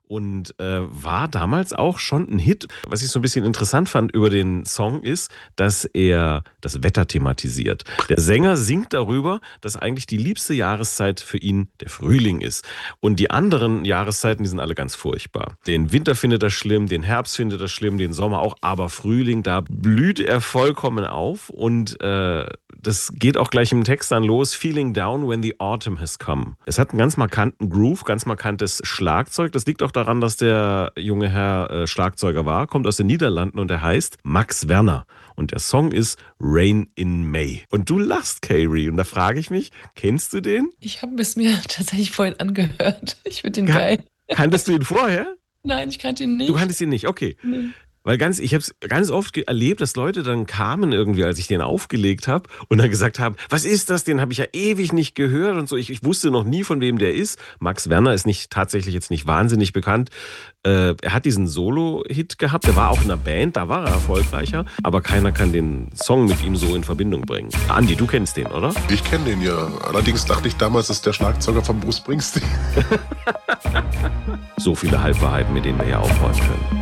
und war damals auch schon ein Hit. Was ich so ein bisschen interessant fand über den Song ist, dass er das Wetter thematisiert. Der Sänger singt darüber, dass eigentlich die liebste Jahreszeit für ihn der Frühling ist. Und die anderen Jahreszeiten, die sind alle ganz furchtbar. Den Winter findet er schlimm, den Herbst findet er schlimm, den Sommer auch, aber Frühling, da blüht er vollkommen auf und das geht auch gleich im Text dann los. Feeling down when the autumn has come. Es hat einen ganz markanten Groove, ganz markantes Schlagzeug. Das liegt auch daran, dass der junge Herr Schlagzeuger war, kommt aus den Niederlanden und er heißt Max Werner. Und der Song ist Rain in May. Und du lachst, Kayri. Und da frage ich mich, kennst du den? Ich habe es mir tatsächlich vorhin angehört. Ich finde den Ka geil. Kanntest du ihn vorher? Nein, ich kannte ihn Du nicht. kanntest ihn nicht, okay. Nee. Weil ich habe es ganz oft erlebt, dass Leute dann kamen irgendwie, als ich den aufgelegt habe und dann gesagt haben, was ist das? Den habe ich ja ewig nicht gehört und so. Ich wusste noch nie, von wem der ist. Max Werner ist tatsächlich jetzt nicht wahnsinnig bekannt. Er hat diesen Solo-Hit gehabt. Der war auch in einer Band, da war er erfolgreicher. Aber keiner kann den Song mit ihm so in Verbindung bringen. Andi, du kennst den, oder? Ich kenne den ja. Allerdings dachte ich damals, das ist der Schlagzeuger von Bruce Springsteen. So viele Halbwahrheiten, mit denen wir hier aufräumen können.